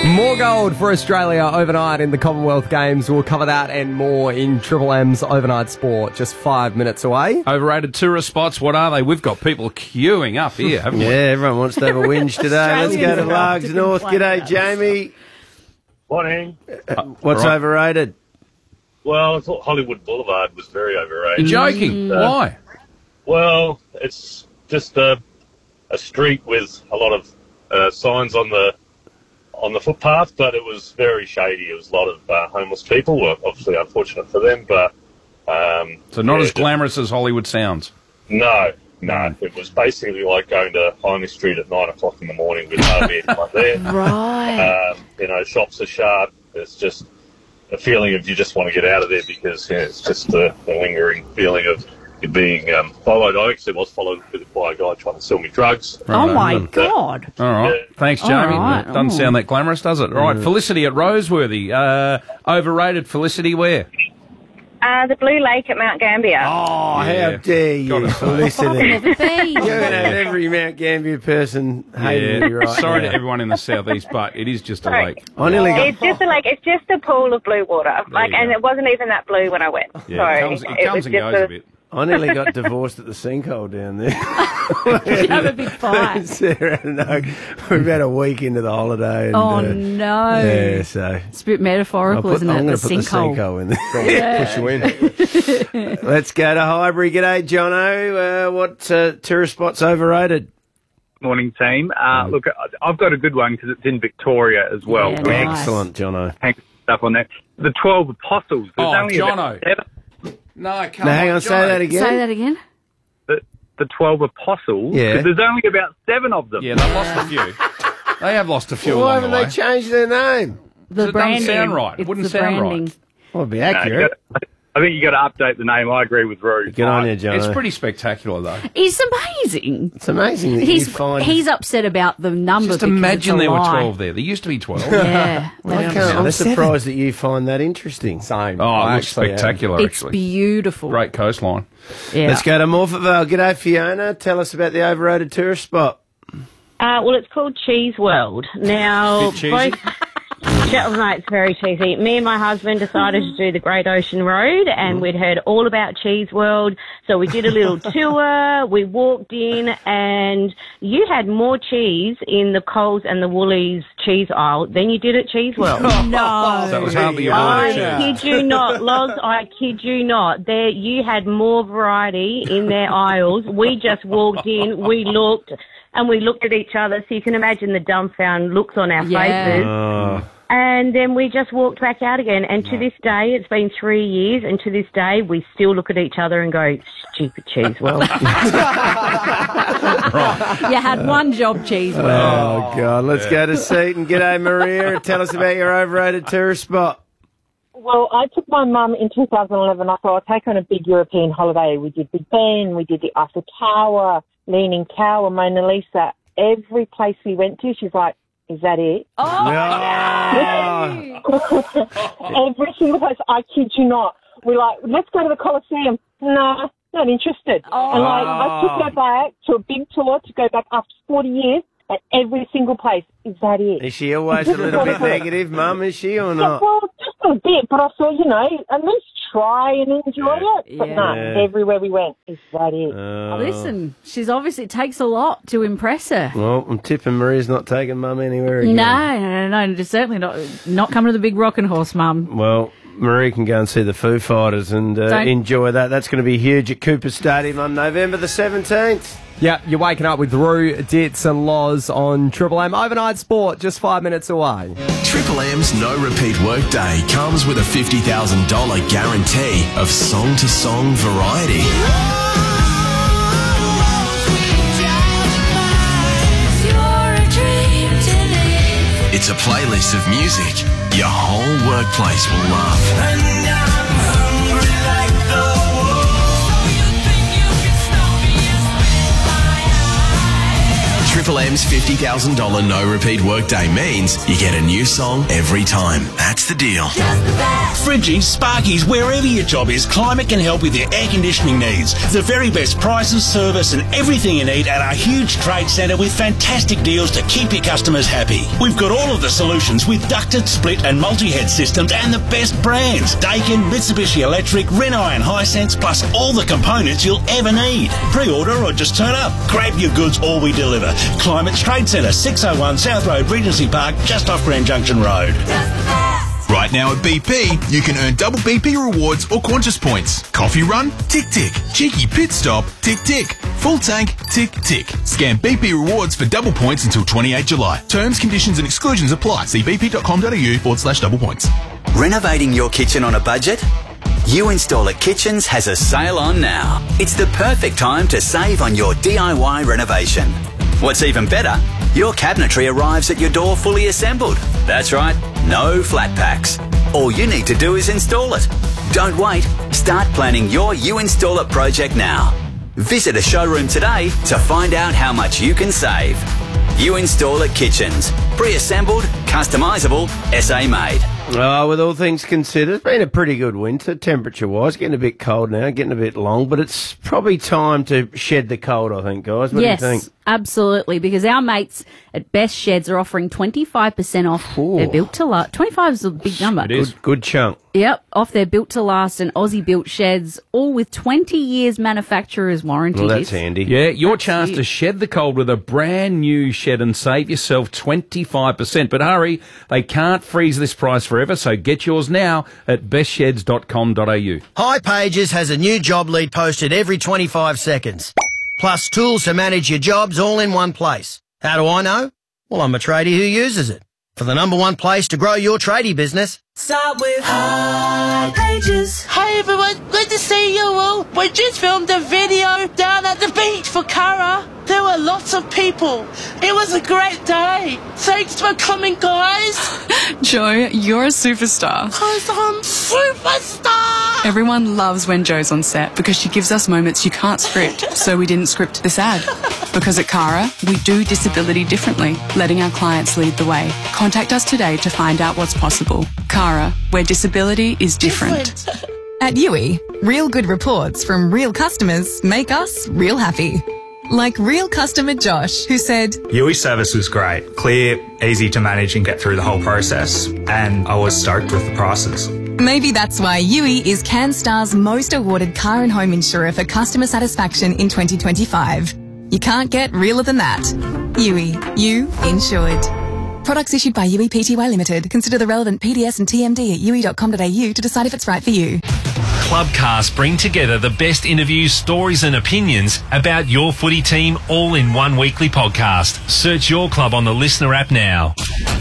More gold for Australia overnight in the Commonwealth Games. We'll cover that and more in Triple M's Overnight Sport, just 5 minutes away. Overrated tourist spots, what are they? We've got people queuing up here, haven't we? Yeah, everyone wants to have a whinge today. Let's go to Largs North. G'day, Jamie. Morning. What's overrated? Well, I thought Hollywood Boulevard was very overrated. You're joking. Why? Well, it's just a street with a lot of signs on the footpath, but it was very shady. It was a lot of homeless people. Well, obviously unfortunate for them, but... so not as glamorous as Hollywood sounds? No. It was basically like going to Hindley Street at 9 o'clock in the morning with hardly anyone there. Right. Shops are shut. It's just a feeling of you just want to get out of there because it's just the lingering feeling of it being followed. I actually was followed by a guy trying to sell me drugs. Oh, my God. All right. Yeah. Thanks, Jamie. right. Doesn't sound that glamorous, does it? All right, Felicity at Roseworthy. Overrated, Felicity, where? The Blue Lake at Mount Gambier. Oh, how dare you, Felicity. You're going to have every Mount Gambier person hating you right Sorry now. to everyone in the southeast, but it is just a Sorry. lake. I nearly got... It's just a lake. It's just a pool of blue water. And it wasn't even that blue when I went. Yeah, Sorry. it comes and goes a bit. I nearly got divorced at the sinkhole down there. You have a big fight. Sarah and I, we're about a week into the holiday. And, Oh, no. Yeah, so... It's a bit metaphorical, isn't it? I'm going to The put the sinkhole in there. Yeah. Push you in. Let's go to Highbury. G'day, Jono. What tourist spot's overrated? Morning, team. Look, I've got a good one because it's in Victoria as well. Yeah, nice. Excellent, Jono. Hang stuff on that. The 12 Apostles. There's only about Jono. No, come Now, on, hang on, Jono. say that again. Say that again. The 12 Apostles. Yeah. 'Cause there's only about 7 of them. Yeah, they've lost a few. They have lost a few Why along the haven't way. they changed their name? The It doesn't branding. sound right. It It's wouldn't the sound right. branding. Well, it'd be No, accurate. I think you got to update the name. I agree with Roo. Good on you, Jono. It's pretty spectacular, though. It's amazing. It's amazing that you find... He's upset about the number. Just because imagine it's a there were lie. 12 there. There used to be 12. Yeah. I'm surprised that you find that interesting. Same. Oh, I it looks actually am. spectacular, It's actually. beautiful. Great coastline. Yeah. Let's go to Morphettvale. G'day, Fiona. Tell us about the overrated tourist spot. Well, it's called Cheese World. Now, Bit cheesy? No, it's very cheesy. Me and my husband decided to do the Great Ocean Road, and we'd heard all about Cheese World, so we did a little tour. We walked in, and you had more cheese in the Coles and the Woolies cheese aisle than you did at Cheese World. No. That was hardly a I word of cheese. kid you not, Loz, I kid you not. There, you had more variety in their aisles. We just walked in, we looked, and we looked at each other, so you can imagine the dumbfound looks on our faces. Oh. And then we just walked back out again. And to this day, it's been 3 years, and to this day, we still look at each other and go, stupid Cheese World. You had one job, Cheese World. Oh, God. Let's go to Seaton. G'day, Maria. Tell us about your overrated tourist spot. Well, I took my mum in 2011. I thought I'd take her on a big European holiday. We did Big Ben, we did the Eiffel Tower, Leaning Tower, Mona Lisa. Every place we went to, she's like, is that it? Every single place, I kid you not. We're like, let's go to the Colosseum. No, not interested. And I took her back to a big tour to go back after 40 years, and every single place, is that it? Is she always a little bit negative, Mum, is she, or Yeah, not? well, just a bit, but I thought, at least try and enjoy it. But no, everywhere we went, is that it? Listen, it takes a lot to impress her. Well, I'm tipping Maria's not taking Mum anywhere again. No, certainly not coming to the Big Rockin' Horse, Mum. Well, Maria can go and see the Foo Fighters and enjoy that. That's going to be huge at Cooper Stadium on November the 17th. Yeah, you're waking up with Roo, Ditz and Loz on Triple M. Overnight Sport, just 5 minutes away. Triple M's no repeat workday comes with a $50,000 guarantee of song-to-song variety. It's a playlist of music your whole workplace will love. Triple M's $50,000 no repeat workday means you get a new song every time. That's the the deal. Fridgies, Sparkies, wherever your job is, Climate can help with your air conditioning needs. The very best prices, service and everything you need at our huge trade centre with fantastic deals to keep your customers happy. We've got all of the solutions with ducted, split and multi-head systems and the best brands. Daikin, Mitsubishi Electric, Renault and Hisense, plus all the components you'll ever need. Pre-order or just turn up. Grab your goods or we deliver. Climate's Trade Centre, 601 South Road, Regency Park, just off Grand Junction Road. Right now at BP, you can earn double BP rewards or Qantas points. Coffee run? Tick tick. Cheeky pit stop? Tick tick. Full tank? Tick tick. Scan BP rewards for double points until 28 July. Terms, conditions and exclusions apply. See bp.com.au/double points. Renovating your kitchen on a budget? You Install It Kitchens has a sale on now. It's the perfect time to save on your DIY renovation. What's even better, your cabinetry arrives at your door fully assembled. That's right, no flat packs. All you need to do is install it. Don't wait. Start planning your You Install It project now. Visit a showroom today to find out how much you can save. You Install It Kitchens. Pre-assembled, customisable, SA made. Oh, with all things considered, it's been a pretty good winter, temperature-wise. Getting a bit cold now, getting a bit long, but it's probably time to shed the cold, I think, guys. What do you think? Absolutely, because our mates at Best Sheds are offering 25% off their Built to Last. 25 is a big number. It is. Good chunk. Yep, off their Built to Last and Aussie built sheds, all with 20 years manufacturer's warranty. Well, that's handy. Yeah, your chance to shed the cold with a brand new shed and save yourself 25%. But hurry, they can't freeze this price forever, so get yours now at bestsheds.com.au. High Pages has a new job lead posted every 25 seconds. Plus tools to manage your jobs all in one place. How do I know? Well, I'm a tradie who uses it. For the number one place to grow your tradie business, start with High Pages. Hey everyone, good to see you all. We just filmed a video down at the beach for Cara. There were lots of people. It was a great day. Thanks for coming, guys. Joe, you're a superstar. 'Cause I'm superstar. Everyone loves when Joe's on set because she gives us moments you can't script, so we didn't script this ad. Because at Cara, we do disability differently, letting our clients lead the way. Contact us today to find out what's possible. Cara, where disability is different. At Yui, real good reports from real customers make us real happy. Like real customer Josh, who said, Yui service was great, clear, easy to manage and get through the whole process, and I was stoked with the prices. Maybe that's why Yui is CanStar's most awarded car and home insurer for customer satisfaction in 2025. You can't get realer than that. Yui, you insured. Products issued by Yui Pty Limited. Consider the relevant PDS and TMD at yui.com.au to decide if it's right for you. Clubcast bring together the best interviews, stories and opinions about your footy team all in one weekly podcast. Search your club on the Listener app now.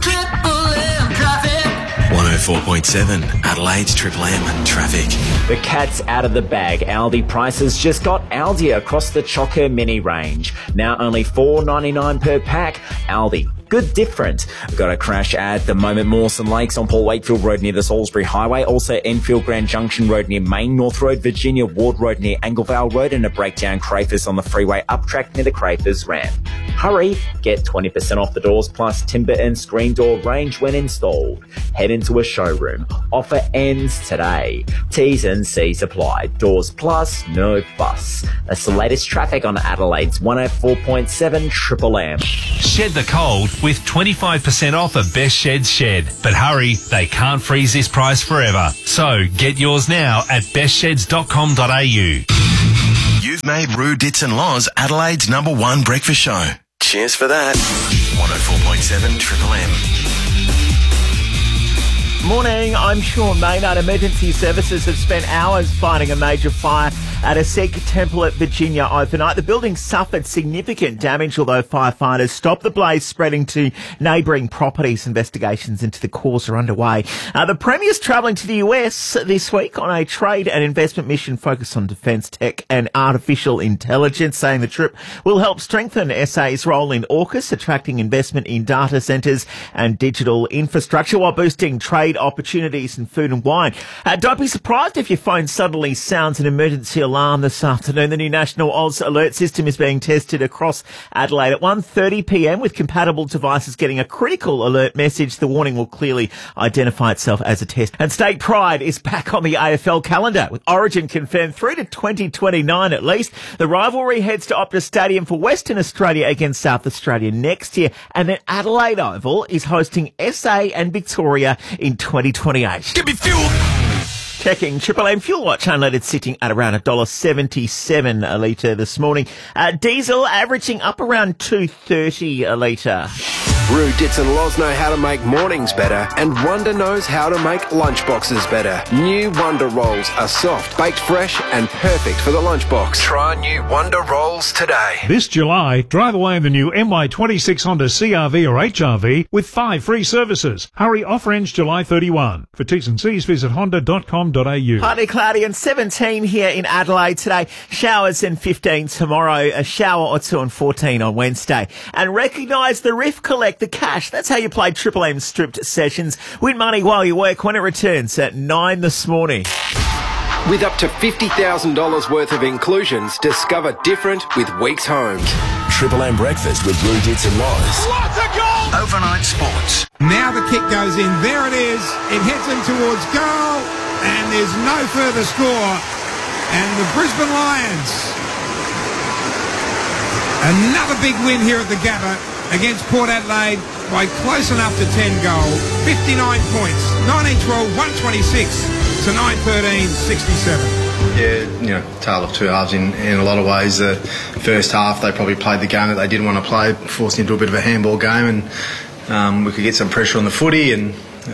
104.7 Adelaide's Triple M traffic. The cat's out of the bag. Aldi prices just got Aldi across the Choco Mini range. Now only $4.99 per pack. Aldi. Good different. Got a crash at the moment Mawson Lakes on Paul Wakefield Road near the Salisbury Highway. Also Enfield Grand Junction Road near Main North Road, Virginia Ward Road near Anglevale Road, and a breakdown Crayfus on the freeway up track near the Crayfus ramp. Hurry, get 20% off the doors plus timber and screen door range when installed. Head into a showroom. Offer ends today. T's and C's apply. Doors plus, no fuss. That's the latest traffic on Adelaide's 104.7 Triple M. Shed the cold with 25% off at Best Sheds Shed. But hurry, they can't freeze this price forever. So get yours now at bestsheds.com.au. You've made Roo Dits and Laws Adelaide's #1 breakfast show. Cheers for that. 104.7 Triple M. Morning, I'm Sean Maynard. Emergency services have spent hours fighting a major fire at a Sikh temple at Virginia overnight. The building suffered significant damage, although firefighters stopped the blaze spreading to neighbouring properties. Investigations into the cause are underway. The Premier's travelling to the US this week on a trade and investment mission focused on defence tech and artificial intelligence, saying the trip will help strengthen SA's role in AUKUS, attracting investment in data centres and digital infrastructure while boosting trade opportunities in food and wine. Don't be surprised if your phone suddenly sounds an emergency alarm this afternoon. The new National Oz alert system is being tested across Adelaide at 1:30pm with compatible devices getting a critical alert message. The warning will clearly identify itself as a test. And State Pride is back on the AFL calendar with Origin confirmed through to 2029 at least. The rivalry heads to Optus Stadium for Western Australia against South Australia next year. And then Adelaide Oval is hosting SA and Victoria in 2028. Give me fuel! Checking Triple M Fuel Watch unleaded sitting at around $1.77 a litre this morning. Diesel averaging up around $2.30 a litre. Roo, Dits and Loz know how to make mornings better, and Wonder knows how to make lunchboxes better. New Wonder Rolls are soft, baked fresh, and perfect for the lunchbox. Try new Wonder Rolls today. This July, drive away in the new MY26 Honda CR-V or HR-V with 5 free services. Hurry, offer ends July 31. For T's and C's, visit honda.com.au. Partly cloudy and 17 here in Adelaide today. Showers and 15 tomorrow. A shower or 2 and 14 on Wednesday. And recognise the Riff Collect the cash. That's how you play Triple M stripped sessions. Win money while you work when it returns at 9 this morning. With up to $50,000 worth of inclusions, discover different with Weeks Homes. Triple M breakfast with Roo, Dits and Loz. What a goal! Overnight sports. Now the kick goes in. There it is. It heads in towards goal, and there's no further score. And the Brisbane Lions, another big win here at the Gabba against Port Adelaide by close enough to 10 goal. 59 points. 19-12, 126 to 9-13, 67. Yeah, tale of two halves in a lot of ways. The first half, they probably played the game that they didn't want to play, forced into a bit of a handball game, and we could get some pressure on the footy and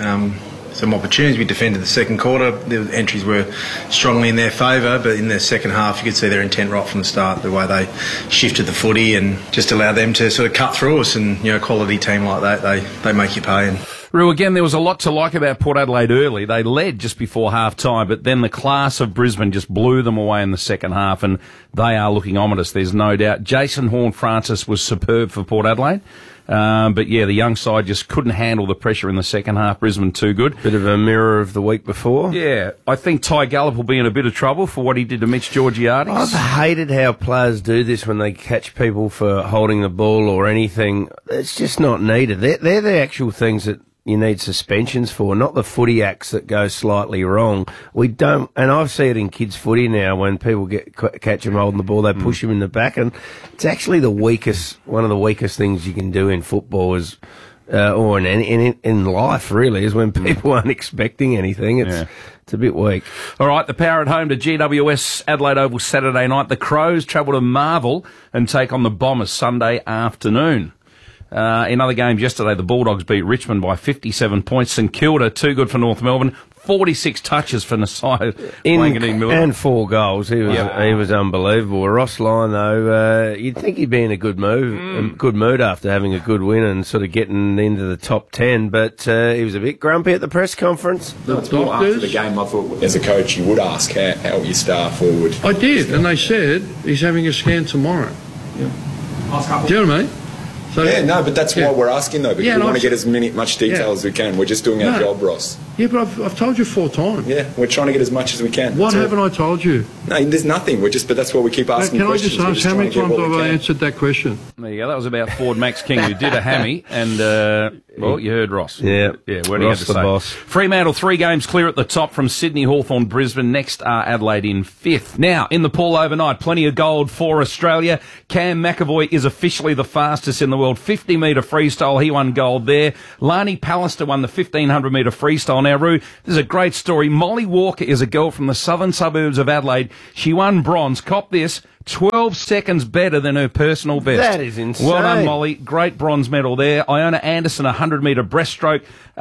some opportunities. We defended the second quarter. The entries were strongly in their favour, but in the second half, you could see their intent right from the start, the way they shifted the footy and just allowed them to sort of cut through us. And, a quality team like that, they make you pay. And Roo, again, there was a lot to like about Port Adelaide early. They led just before half-time, but then the class of Brisbane just blew them away in the second half, and they are looking ominous, there's no doubt. Jason Horne-Francis was superb for Port Adelaide. But yeah, the young side just couldn't handle the pressure in the second half. Brisbane too good. Bit of a mirror of the week before. Yeah, I think Ty Gallop will be in a bit of trouble for what he did to Mitch Georgiades. I've hated how players do this when they catch people for holding the ball or anything. It's just not needed. They're the actual things that you need suspensions for, not the footy acts that go slightly wrong. We don't, and I see it in kids' footy now when people catch them holding the ball, they push them in the back, and it's actually one of the weakest things you can do in football is, or in life really, is when people aren't expecting anything. It's a bit weak. All right, the Power at home to GWS Adelaide Oval Saturday night. The Crows travel to Marvel and take on the Bombers Sunday afternoon. In other games yesterday, the Bulldogs beat Richmond by 57 points. St Kilda, too good for North Melbourne. 46 touches for Nasai Wanganeen-Miller. And 4 goals. He was unbelievable. Ross Lyon, though, you'd think he'd be in a good mood after having a good win and sort of getting into the top 10, but he was a bit grumpy at the press conference. After the game, I thought as a coach you would ask how your star forward. I did, and they said he's having a scan tomorrow. Yeah. Do you know what I mean? So, but that's why we're asking though, because we want to get as much detail as we can. We're just doing our job, Ross. Yeah, but I've told you 4 times. Yeah, we're trying to get as much as we can. What haven't I told you? No, there's nothing. But that's why we keep asking questions. Can I just ask how many times have I answered that question? There you go. That was about Ford Max King who did a hammy, and you heard Ross. Yeah, what do you have to say? Boss. Fremantle 3 games clear at the top from Sydney, Hawthorn, Brisbane. Next are Adelaide in 5th. Now in the pool overnight, plenty of gold for Australia. Cam McAvoy is officially the fastest in the world. 50-metre freestyle, he won gold there. Lani Pallister won the 1500-metre freestyle. Now, Roo, this is a great story. Molly Walker is a girl from the southern suburbs of Adelaide. She won bronze. Cop this. 12 seconds better than her personal best. That is insane. Well done, Molly. Great bronze medal there. Iona Anderson, 100-metre breaststroke,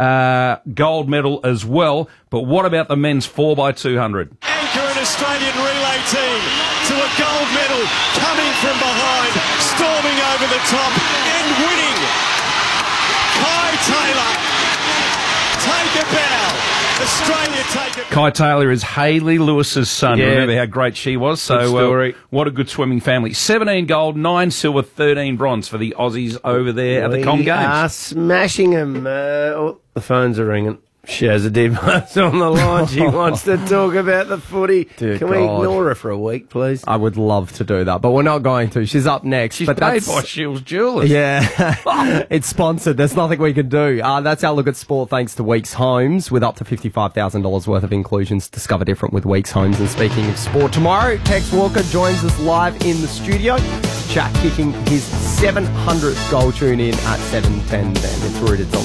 gold medal as well. But what about the men's 4x200? Anchor an Australian relay team to a gold medal coming from behind, storming over the top and winning. Kai Taylor, take a bow. Australia take it. Kai Taylor is Hayley Lewis's son. Yeah. Remember how great she was? So what a good swimming family. 17 gold, 9 silver, 13 bronze for the Aussies over there at the Com Games. Smashing them. The phones are ringing. Shazadima's on the line. She wants to talk about the footy. Dear Can we God. ignore her for a week, please? I would love to do that, but we're not going to. She's up next. She's but paid that's by Shields Jewellers. Yeah, it's sponsored. There's nothing we can do. That's our look at sport thanks to Weeks Homes with up to $55,000 worth of inclusions. Discover different with Weeks Homes. And speaking of sport, tomorrow Tex Walker joins us live in the studio. Jack kicking his 700th goal. Tune in at 7:10 then. It's Rooted.